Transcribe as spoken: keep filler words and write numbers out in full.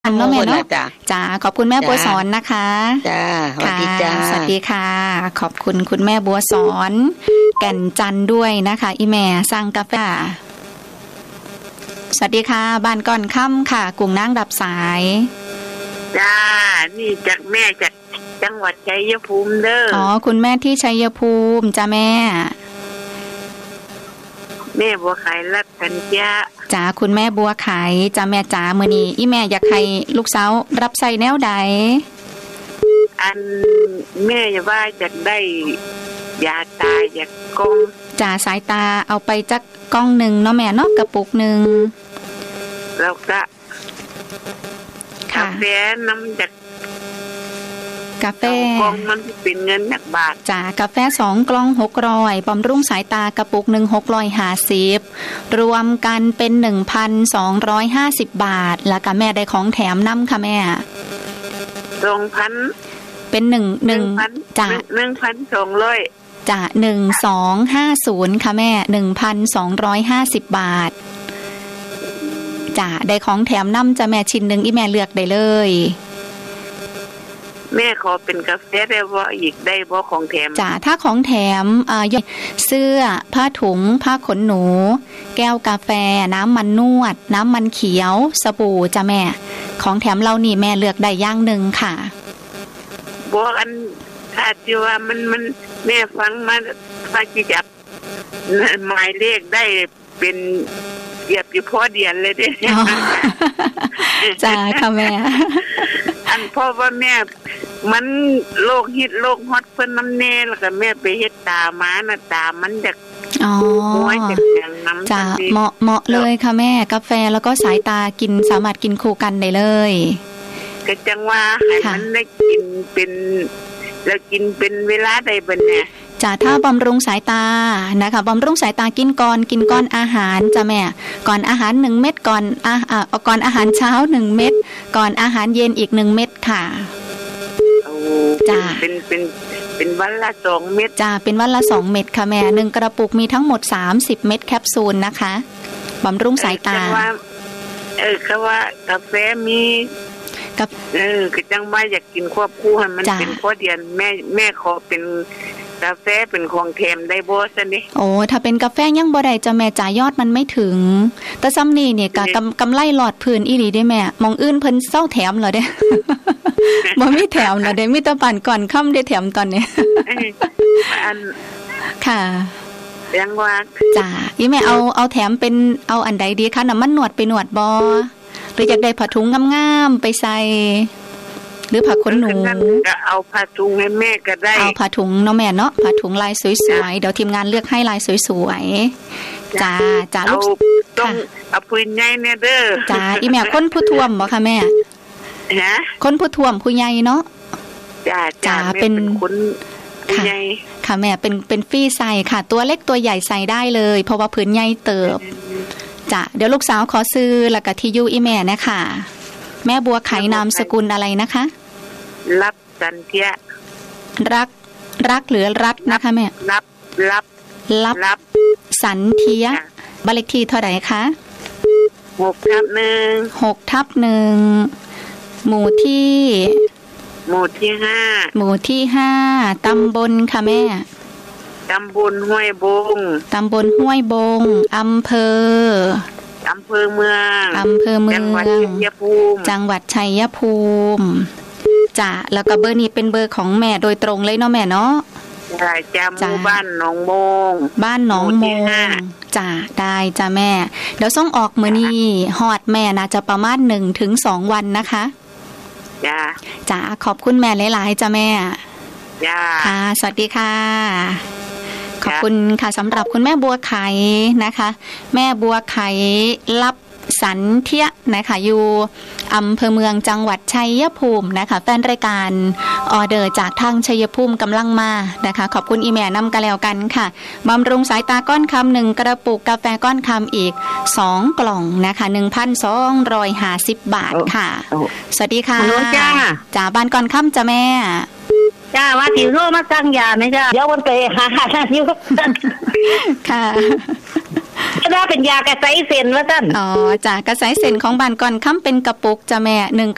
อันเนาะแม่เนาะจ้าขอบคุณแม่บัวสอนนะคะจ้าสวัสดีจ้าสวัสดีค่ะขอบคุณคุณแม่บัวสอนแก่นจันด้วยนะคะอีแม่สั่งกาแฟสวัสดีค่ะบ้านก่อนค่ำค่ะกุ้งนางดับสายจ้านี่จากแม่จากจังหวัดชัยภูมิเด้ออ๋อคุณแม่ที่ชัยภูมิจ้าแม่แม่บัวไข่รับกันจ้าจ้าคุณแม่บัวไข่จ้าแม่จ๋ามื้อนี้อีแม่อยากให้ลูกสาวรับใส่แนวใดอันแม่ว่าจะได้ยาตาอยากกล้องจ้าสายตาเอาไปจักกล้องหนึ่งเนาะแม่เนาะกระปุกหนึ่งแล้วก็กาแฟน้ำจากกาแฟกล่องมันเป็นเงินหนักบาทจ้ากาแฟสองกล่องหกร้อยบำรุงสายตากระปุกหนึ่งหกร้อยห้าสิบรวมกันเป็นหนึ่งพันสองร้อยห้าสิบบาทแล้วก็แม่ได้ของแถมน้ำค่ะแม่สองพันเป็นหนึ่งหนึ่งจ้าหนึ่งพันสองร้อยจ้าหนึ่งสองห้าศูนย์ค่ะแม่หนึ่งพันสองร้อยห้าสิบบาทจ้าได้ของแถมน้ำจะแม่ชิ้นหนึ่งอีแม่เลือกได้เลยแม่ขอเป็นกาแฟได้บ่อีกได้บ่ของแถมจ้าถ้าของแถมอ่าเสื้อผ้าถุงผ้าขนหนูแก้วกาแฟน้ำมันนวดน้ำมันเขียวสบู่จ้าแม่ของแถมเรานี่แม่เลือกได้อย่างหนึ่งค่ะบ่อันถ้าที่ว่ามันมันแม่ฟังมาว่าสิจับหมายเลขได้เป็นเกียบอยู่พอเดียนเลยเด้จ้าค่ะแม่อันเพราะว่าแม่มันโรคฮิตโรคฮอตเพิ่นน้ำแน่แล้วก็แม่ไปเฮ็ดตามาน่ะตามันจากอ๋อจ้าเหมาะเหมาะเลยค่ะแม่กาแฟแล้วก็สายตากินสามารถกินคู่กันได้เลยก็จังว่าให้มันได้กินเป็นแล้วกินเป็นเวลาใดบัดเนี่ยจ้าถ้าบำรุงสายตานะคะบำรุงสายตากินก่อนกินก่อนอาหารจ้าแม่ก่อนอาหารหนึ่งเม็ดก่อนอ่าก่อนอาหารเช้าหนึ่งเม็ดก่อนอาหารเย็นอีกหนึ่งเม็ดค่ะจ้าเป็นเป็นเป็นวันละสองเม็ดจ้าเป็นวันละสองเม็ดค่ะแม่หนึ่งกระปุกมีทั้งหมดสามสิบเม็ดแคปซูลนะคะบำรุงสายตาเออคือว่ากาแฟมีกับเออคือจังว่าอยากกินควบคู่ให้มันเป็นข้อเดียนแม่แม่ขอเป็นกาแฟเป็นของแถมได้บ่ซั่นนี่โอ้ถ้าเป็นกาแฟยังบ่ได้จ้ะแม่จ่ายยอดมันไม่ถึงแต่ซ้ำนี่เนี่ยก็กำกำไรหลอดพื้นอีหลีได้แม่มองอื่นเพิ่นเซาแถมเหรอเด้ บ่มีแถมเหรอเด้มีแต่ปั่นก่อนค่ำได้แถมตอนนี้อันค่ะยังว่าจ้ะอีแม่เอาเอาแถมเป็นเอาอันใดดีคะน้ำมันหนวดไปหนวดบ่หรืออยากได้ผ้าถุงงามๆไปใส่หรือผ้าขนหนูก็เอาผ้าถุงให้แม่ก็ได้เอาผ้าถุงเนาะแม่เนาะผ้าถุงลายสวยๆเดี๋ยวทีมงานเลือกให้ลายสวยๆจ้าจ้าลูกต้องเอาปืนใหญ่เนี่ยเด้อจ้าอีแม่คนผู้ท่วมบ่คะแม่ฮะคนผู้ท่วมผู้ใหญ่เนาะจ้าจ้าเป็นคนผู้ใหญ่ค่ะแม่เป็นเป็นฟรีใส่ค่ะตัวเล็กตัวใหญ่ใส่ได้เลยเพราะว่าผืนใหญ่เติบจ้าเดี๋ยวลูกสาวขอซื้อแล้วก็ที่อยู่อีแม่นะค่ะแม่บัวไข่นามสกุลอะไรนะคะรับสันเทียรักรักหรือรัฐนะคะแม่รับรับรับรับสันเทียบ้านเลขที่เท่าไหร่คะหกทับหนึ่งหกทับหนึ่งหมู่ที่หมู่ที่ห้าหมู่ที่ห้าตำบลค่ะแม่ตำบลห้วยบงตำบลห้วยบงอำเภออำเภอเมืองอำเภอเมืองจังหวัดชัยภูมิจังหวัดชัยภูมิจ้ะแล้วก็เบอร์นี้เป็นเบอร์ของแม่โดยตรงเลยเนาะแม่เนาะได้จ้าหมู่บ้านหนองโมงบ้านหนองโมงจ้ะได้จ้ะแม่เดี๋ยวส่งออกมื้อนี้ฮอดแม่น่าจะประมาณ หนึ่งถึงสอง วันนะคะจ้าจ้าขอบคุณแม่หลายๆจ้ะแม่จ้าค่ะสวัสดีค่ะขอบคุณค่ะสำหรับคุณแม่บัวไข่นะคะแม่บัวไข่รับสันเทียนะคะอยู่อำเภอเมืองจังหวัดชัยภูมินะคะแฟนรายการออเดอร์จากทางชัยภูมิกำลังมานะคะขอบคุณอีแม่นำกันแล้วกันค่ะบำรุงสายตาก้อนคำหนึ่งกระปุกกาแฟก้อนคำอีกสองกล่องนะคะ หนึ่งพันสองร้อยห้าสิบ บาทค่ะสวัสดีค่ะจ้าจ้าบ้านก้อนคำจ้าแม่จ้าว่าสิโทรมาสั่งยาไหมจ้าเดี๋ยวมันไปหาหาอยู่ค่ะถ้าเป็นยากระไสเส้นว่าซั่นอ๋อจ้ากระไสเส้นของบ้านก่อนค้ำเป็นกระปุกจ้ะแม่หนึ่ง